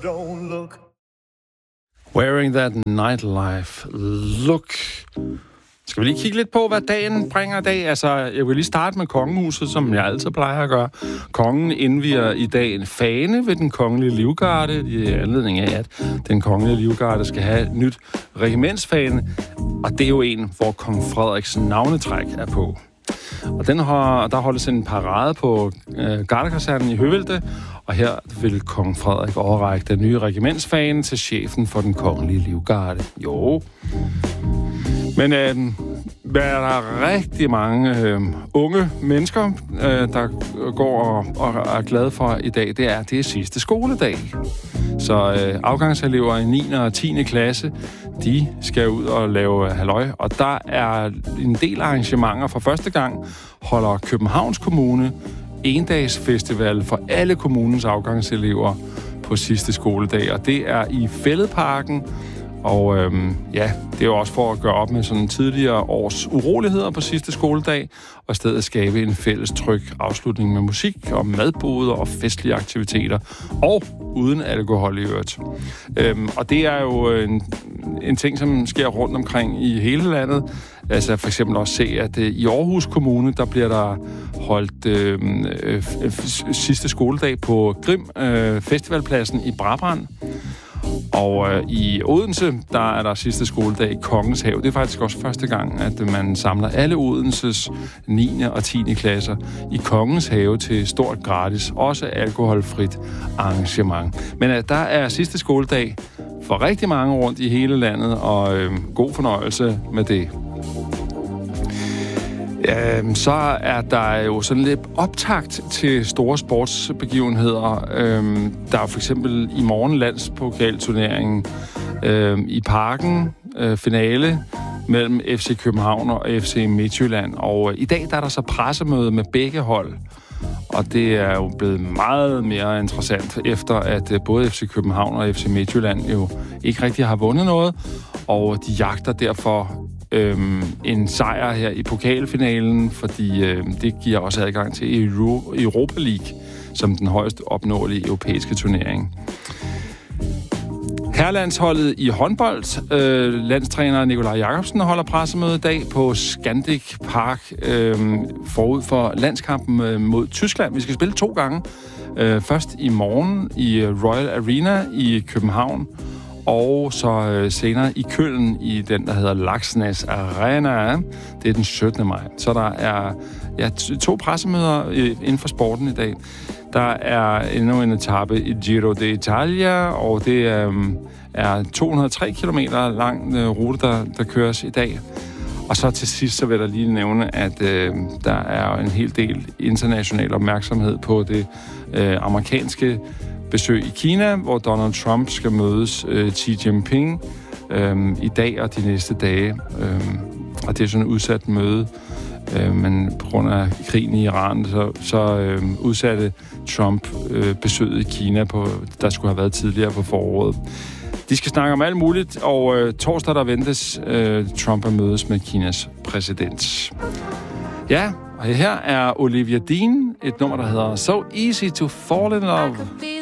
don't look. Wearing that nightlife look. Skal vi lige kigge lidt på, hvad dagen bringer i dag? Altså, jeg vil lige starte med kongehuset, som jeg altid plejer at gøre. Kongen indvier i dag en fane ved den kongelige livgarde, i anledning af, at den kongelige livgarde skal have et nyt regimentsfane, og det er jo en, hvor kong Frederiks navnetræk er på. Og der holdes en parade på gardekasernen i Høvelte, og her vil kong Frederik overrække den nye regimentsfane til chefen for den kongelige livgarde. Jo. Men hvad er der rigtig mange unge mennesker, der går og er glade for i dag, det er sidste skoledag. Så afgangselever i 9. og 10. klasse, de skal ud og lave halløj. Og der er en del arrangementer. For første gang holder Københavns Kommune endagsfestival for alle kommunens afgangselever på sidste skoledag. Og det er i Fælledparken. Og det er jo også for at gøre op med sådan tidligere års uroligheder på sidste skoledag, og i stedet skabe en fælles tryg afslutning med musik og madboder og festlige aktiviteter, og uden alkohol i øvrigt. Og det er jo en ting, som sker rundt omkring i hele landet. Altså for eksempel også se, at i Aarhus Kommune, der bliver der holdt sidste skoledag på Grim Festivalpladsen i Brabrand. Og i Odense, der er der sidste skoledag i Kongens Have. Det er faktisk også første gang, at man samler alle Odenses 9. og 10. klasser i Kongens Have til stort gratis, også alkoholfrit arrangement. Men der er sidste skoledag for rigtig mange rundt i hele landet, og god fornøjelse med det. Så er der jo sådan lidt optakt til store sportsbegivenheder. Der er for eksempel i morgen landspokalturneringen i Parken, finale mellem FC København og FC Midtjylland. Og i dag der er der så pressemøde med begge hold. Og det er jo blevet meget mere interessant, efter at både FC København og FC Midtjylland jo ikke rigtig har vundet noget. Og de jagter derfor en sejr her i pokalfinalen, fordi det giver også adgang til Europa League, som den højst opnåelige europæiske turnering. Herrelandsholdet i håndbold, landstræner Nikolaj Jakobsen holder pressemøde i dag på Scandic Park forud for landskampen mod Tyskland. Vi skal spille 2 gange. Først i morgen i Royal Arena i København, og så senere i Køln i den, der hedder Laksnes Arena. Det er den 17. maj. Så der er 2 pressemøder inden for sporten i dag. Der er endnu en etape i Giro d'Italia, og det er 203 kilometer lang rute, der køres i dag. Og så til sidst, så vil jeg lige nævne, at der er en hel del international opmærksomhed på det amerikanske besøg i Kina, hvor Donald Trump skal mødes Xi Jinping i dag og de næste dage. Og det er sådan et udsat møde, men på grund af krigen i Iran, så udsatte Trump besøget i Kina, der skulle have været tidligere på foråret. De skal snakke om alt muligt, og torsdag der ventes Trump at mødes med Kinas præsident. Ja, og her er Olivia Dean, et nummer, der hedder So Easy to Fall in Love.